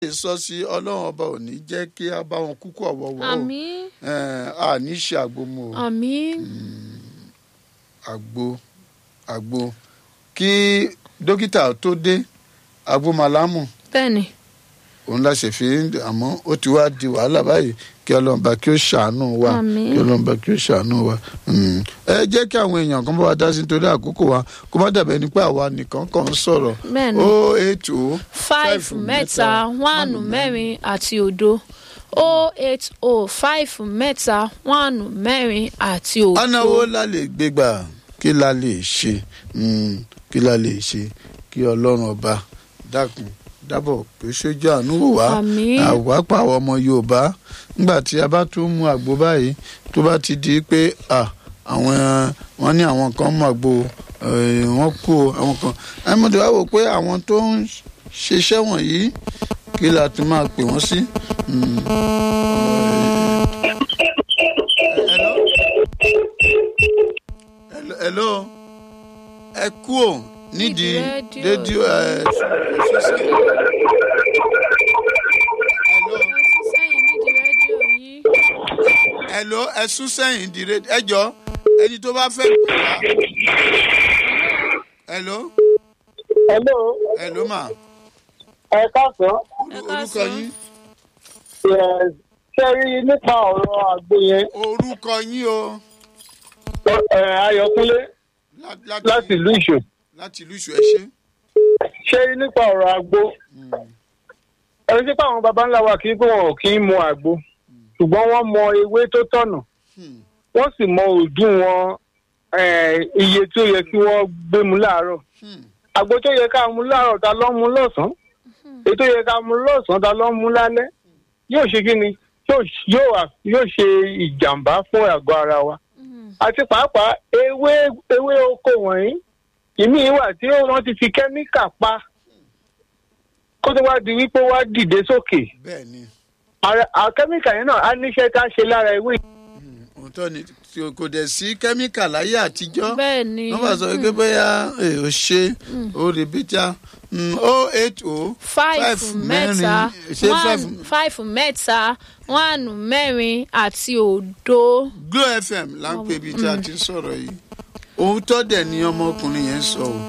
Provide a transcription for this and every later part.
sọ sí Ọlọ́run ọba ò ní jẹ́ kí a bá wọn kúkú ọ̀wọ̀wọ́ o. Àmín. A ní ṣe àgbòmù o. Àmín. Àgbo kí dókítà tó dé àgbo màlámù. Bẹ́ẹ̀ni. Òun la ṣe fi àmọ́ ó ti wá di wàhálà báyìí kí Ọlọ́run bá kí ó ṣàánú wa. Àmín. Kí Ọlọ́run bá kí ó ṣàánú wa. Ẹ jẹ́ kí àwọn èèyàn kan bá wa dá sí nítorí àkókò wa kó má dàbẹ̀ ní pé àwa nìkan kàn ń sọ̀rọ̀. Bẹ́ẹ̀ni. 080 5 mẹ́ta 1 mẹ́rin àti òdo 080 5 mẹ́ta 1 mẹ́rin àti òdo. ọ̀nà wo la lè gbé gbà kí la lè ṣe kí Ọlọ́run ọba dákun dábọ̀ pé ṣojú àánú wò wá àwápá àwọn ọmọ Yorùbá nígbà tí a bá tún mú àgbo báyìí tó bá ti di pé wọ́n ní àwọn kan mú àgbo wọ́n kú àwọn kan ẹ̀mọ́dé wá wò pé àwọn tó ń ṣiṣẹ́ wọ̀nyí kí la tún máa pè wọ́n sí. Hello ẹ kú ò nídìí rédíò hello ẹ sún sẹ́yìn di rédíò ẹ jọ ẹni tó bá fẹ́ pè wá. hello ma. ẹ káàsán. orúkọ yín. ṣe rí nípa ọ̀rọ̀ àgbo yẹn. orúkọ yín o. Ayọ̀kúnlé láti ìlú Ìṣó. láti ìlú Ìṣó ẹ ṣé. ṣe rí nípa ọ̀rọ̀ àgbo. ẹni tí pàwọn baba ńlá wa kì í pé wọn ò kì í mu àgbo ṣùgbọ́n wọ́n mọ ewé tó tọ̀nà wọ́n sì mọ òdiwọ̀n iye tí ó yẹ kí wọ́n gbé mu láàárọ̀. àgbo tó yẹ ká mu láàárọ̀ ta ló ń mu lọ́sàn-án èyí tó yẹ ká mu lọ́sàn-án ta ló ń mu lálẹ́ yóò ṣe kí ni yóò ṣe ìjàmbá fún àgọ́ ara wa. àti pàápàá ewé oko wọ̀nyí ìmíì wà tí wọ́n ti fi kẹ́míkà pa kó tó wá di wípé wá dìde sókè. bẹ́ẹ̀ni. kẹ́míkà yẹn náà á níṣẹ́ tá a ṣe lára ewé. òótọ́ ni kò dẹ̀ sí kẹ́míkà láyé àtijọ́. bẹ́ẹ̀ni. wọ́n bá sọ pé bóyá ò ṣe ó rí bíjà 080 5 mẹ́ta 1 mẹ́rin àti òdo. Glo FM là ń pè bí tí a ti sọ̀rọ̀ yìí òótọ́ dẹ̀ ni ọmọkùnrin yẹn sọ o.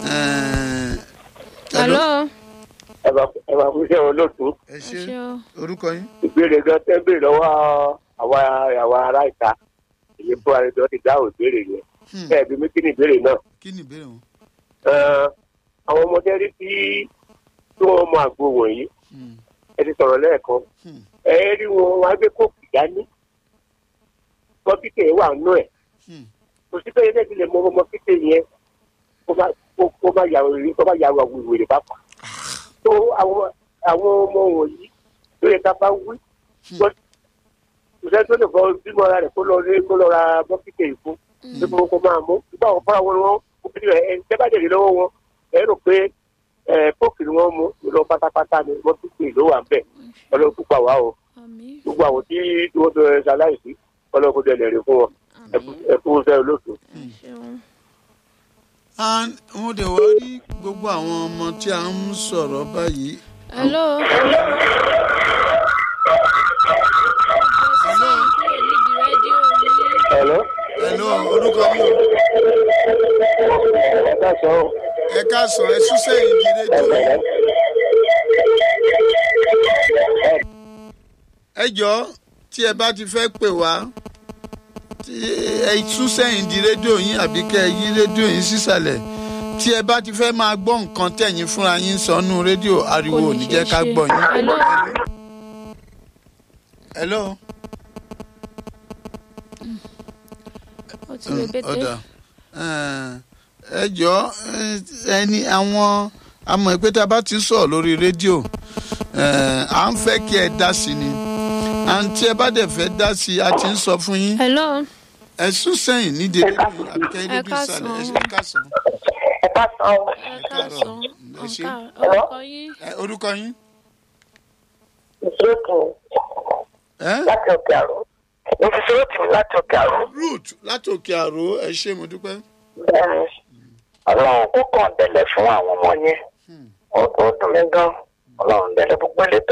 hello. ẹ bá fún iṣẹ́ olóòtú. ẹ ṣe orúkọ yín. ìbéèrè gan tẹ́ ń béèrè lọ́wọ́ àwa ará ìta èyí fún àrẹ̀dọ́ ti dáhùn ìbéèrè yẹn. bẹ́ẹ̀ bí mi kí ni ìbéèrè náà. kí ni ìbéèrè wọn. àwọn ọmọdé rí tí wọ́n mọ àgbo wọ̀nyí ẹ ti sọ̀rọ̀ lẹ́ẹ̀kan ẹ rí wọn wá gbé kóòkì dání mọ́kítẹ̀ wà nú ẹ̀ kò sí pé ilé ti lè mọ mọ́kítẹ̀ yẹn kó má yàwó ìwèrè bá pa tó àwọn ọmọ wọ̀nyí ló yẹ ká bá wí kò sẹ́ni tó lè fọ bímọ ara rẹ̀ kó lọ ra mọ́kítẹ̀ ìfún tó fọwọ́ kó máa mú nígbà wọn fọ́ra wọn tẹ́ bá dèrè lọ́wọ́ wọn ẹ rò pé kóòkì ni wọ́n mú lọ pátápátá ni mọ́kítẹ̀ ló wà ń bẹ̀ ọlọ́run púpà wá o gbogbo àwọn tí wọ́n tó ṣaláìsí ọlọ́run kó dẹ̀ lẹ́rìí fún wọn ẹ̀kú fẹ́ olóòtú. mo dẹ̀ wá rí gbogbo àwọn ọmọ tí a ń sọ̀rọ̀ báyìí. hello. hello orúkọ mi o. ẹ káàsán ẹ sún sẹ́yìn di rédíò. ẹ jọ̀ọ́ tí ẹ bá ti fẹ́ pè wá ẹ sún sẹ́yìn di rédíò yín àbí kẹ́ ẹ yí rédíò yín sísàlẹ̀ tí ẹ bá ti fẹ́ máa gbọ́ nǹkan tẹ̀yìn fúnra yín sọnù rédíò ariwo ò ní jẹ́ ká gbọ́ yín. hello. ọ̀dà ẹ jọ̀ọ́ ẹni àwọn àmọ́ ìpè tá a bá ti sọ̀rọ̀ lórí rédíò à ń fẹ́ kí ẹ dá sí ni àǹtí ẹ bá dẹ̀ fẹ́ dá sí i a ti ń sọ fún yín. hello. ẹ sún sẹ́yìn nídìí rédíò àbíkẹ́ rédíò ìsàlẹ̀ ẹ ṣe kásán. ẹ káàsán o. ẹ káàrọ̀ ẹ ṣe. orúkọ yín. ìṣòro láti òkè àrò. mo fi ṣòro tì mí láti òkè àrò. root láti òkè àrò ẹ ṣé mo dúpẹ́. ọlọ́run kó kàn délẹ̀ fún àwọn ọmọ yẹn ó dùn mí gan ọlọ́run délẹ̀ gbogbo elétò